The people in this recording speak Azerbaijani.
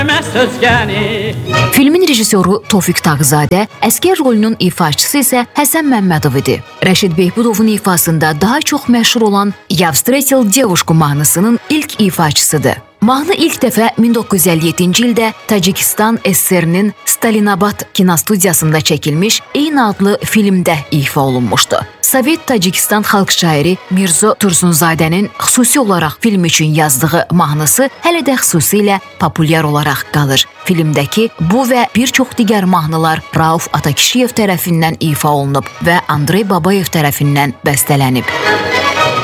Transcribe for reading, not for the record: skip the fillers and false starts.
Filmin rejissoru Tofiq Tağızadə, əskər rolunun ifaçısı isə Həsən Məmmədov idi. Rəşid Behbudovun ifasında daha çox məşhur olan "Я встретил девушку" mahnısının ilk ifaçısıdır. Mahnı ilk dəfə 1957-ci ildə Tacikistan SSR-nin Stalinabad kinostudiyasında çəkilmiş eyni adlı filmdə ifa olunmuşdu. Sovet Tacikistan xalq şairi Mirzo Tursunzadənin xüsusi olaraq film üçün yazdığı mahnısı hələ də xüsusilə populyar olaraq qalır. Filmdəki bu və bir çox digər mahnılar Rauf Atakişiyev tərəfindən ifa olunub və Andrey Babayev tərəfindən bəstələnib.